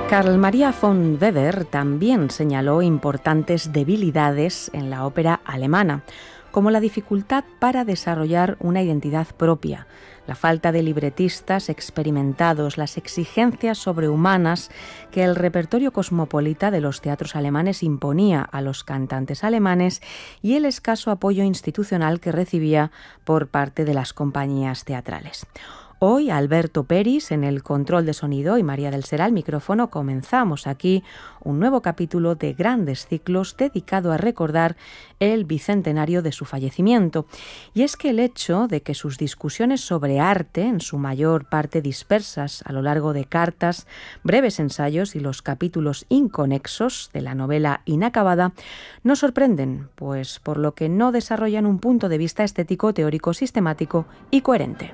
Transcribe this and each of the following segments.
Carl Maria von Weber también señaló importantes debilidades en la ópera alemana, como la dificultad para desarrollar una identidad propia, la falta de libretistas experimentados, las exigencias sobrehumanas que el repertorio cosmopolita de los teatros alemanes imponía a los cantantes alemanes y el escaso apoyo institucional que recibía por parte de las compañías teatrales. Hoy, Alberto Peris en el control de sonido y María del Ser al micrófono, comenzamos aquí un nuevo capítulo de Grandes Ciclos dedicado a recordar el bicentenario de su fallecimiento. Y es que el hecho de que sus discusiones sobre arte, en su mayor parte dispersas a lo largo de cartas, breves ensayos y los capítulos inconexos de la novela inacabada, nos sorprenden, pues por lo que no desarrollan un punto de vista estético, teórico, sistemático y coherente.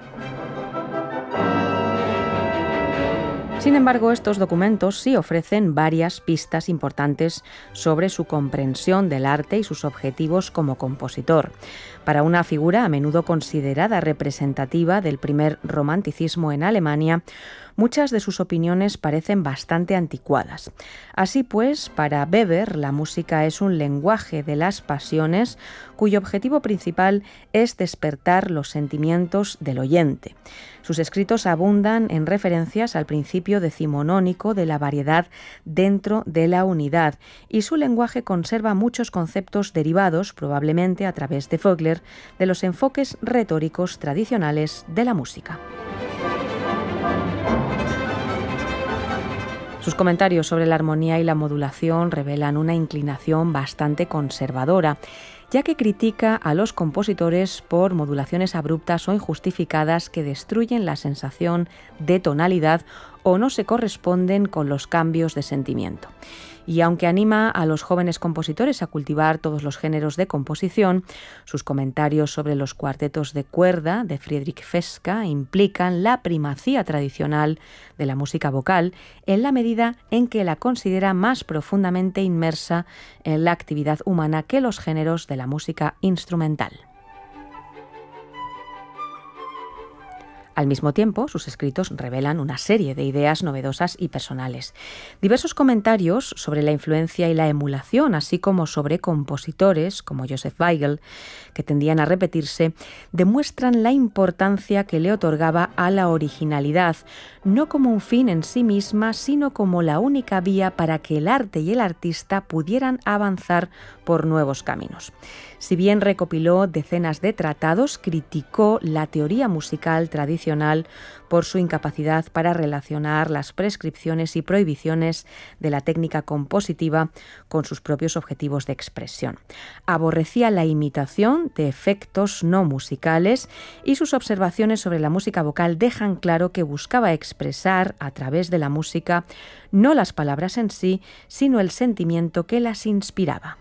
Sin embargo, estos documentos sí ofrecen varias pistas importantes sobre su comprensión del arte y sus objetivos como compositor. Para una figura a menudo considerada representativa del primer romanticismo en Alemania, muchas de sus opiniones parecen bastante anticuadas. Así pues, para Weber, la música es un lenguaje de las pasiones cuyo objetivo principal es despertar los sentimientos del oyente. Sus escritos abundan en referencias al principio decimonónico de la variedad dentro de la unidad, y su lenguaje conserva muchos conceptos derivados, probablemente a través de Vogler, de los enfoques retóricos tradicionales de la música. Sus comentarios sobre la armonía y la modulación revelan una inclinación bastante conservadora, ya que critica a los compositores por modulaciones abruptas o injustificadas que destruyen la sensación de tonalidad o no se corresponden con los cambios de sentimiento. Y aunque anima a los jóvenes compositores a cultivar todos los géneros de composición, sus comentarios sobre los cuartetos de cuerda de Friedrich Feska implican la primacía tradicional de la música vocal en la medida en que la considera más profundamente inmersa en la actividad humana que los géneros de la música instrumental. Al mismo tiempo, sus escritos revelan una serie de ideas novedosas y personales. Diversos comentarios sobre la influencia y la emulación, así como sobre compositores como Joseph Weigl, que tendían a repetirse, demuestran la importancia que le otorgaba a la originalidad, no como un fin en sí misma, sino como la única vía para que el arte y el artista pudieran avanzar por nuevos caminos. Si bien recopiló decenas de tratados, criticó la teoría musical tradicional por su incapacidad para relacionar las prescripciones y prohibiciones de la técnica compositiva con sus propios objetivos de expresión. Aborrecía la imitación de efectos no musicales y sus observaciones sobre la música vocal dejan claro que buscaba expresar a través de la música no las palabras en sí, sino el sentimiento que las inspiraba.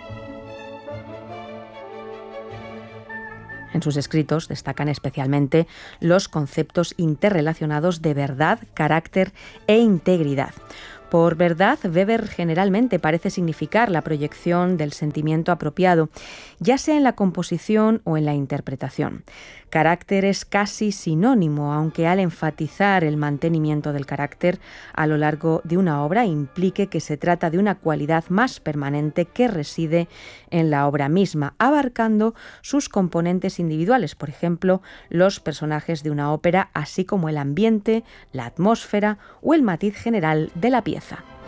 En sus escritos destacan especialmente los conceptos interrelacionados de verdad, carácter e integridad. Por verdad, Weber generalmente parece significar la proyección del sentimiento apropiado, ya sea en la composición o en la interpretación. Carácter es casi sinónimo, aunque al enfatizar el mantenimiento del carácter a lo largo de una obra implique que se trata de una cualidad más permanente que reside en la obra misma, abarcando sus componentes individuales, por ejemplo, los personajes de una ópera, así como el ambiente, la atmósfera o el matiz general de la pieza.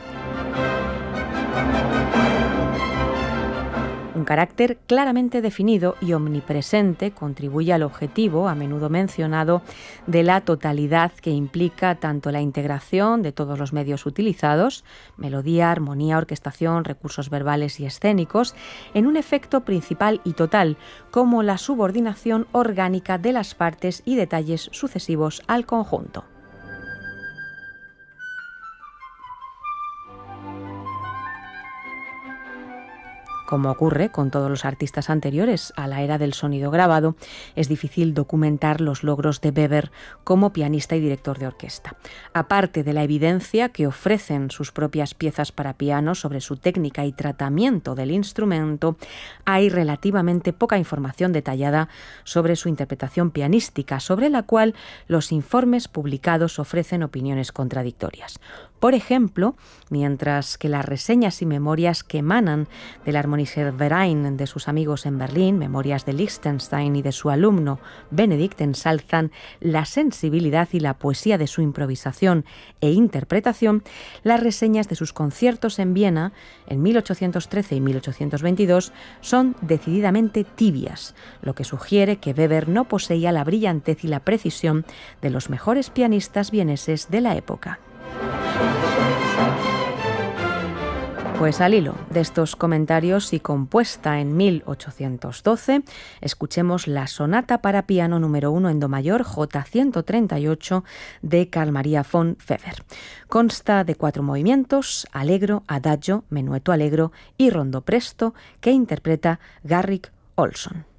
Un carácter claramente definido y omnipresente contribuye al objetivo, a menudo mencionado, de la totalidad que implica tanto la integración de todos los medios utilizados, melodía, armonía, orquestación, recursos verbales y escénicos, en un efecto principal y total, como la subordinación orgánica de las partes y detalles sucesivos al conjunto. Como ocurre con todos los artistas anteriores a la era del sonido grabado, es difícil documentar los logros de Weber como pianista y director de orquesta. Aparte de la evidencia que ofrecen sus propias piezas para piano sobre su técnica y tratamiento del instrumento, hay relativamente poca información detallada sobre su interpretación pianística, sobre la cual los informes publicados ofrecen opiniones contradictorias. Por ejemplo, mientras que las reseñas y memorias que emanan del Harmonischer Verein de sus amigos en Berlín, memorias de Lichtenstein y de su alumno Benedict, ensalzan la sensibilidad y la poesía de su improvisación e interpretación, las reseñas de sus conciertos en Viena en 1813 y 1822 son decididamente tibias, lo que sugiere que Weber no poseía la brillantez y la precisión de los mejores pianistas vieneses de la época. Pues al hilo de estos comentarios y compuesta en 1812, escuchemos la sonata para piano número 1 en do mayor J138 de Carl Maria von Weber. Consta de 4 movimientos: allegro, adagio, menueto allegro y rondo presto, que interpreta Garrick Ohlson.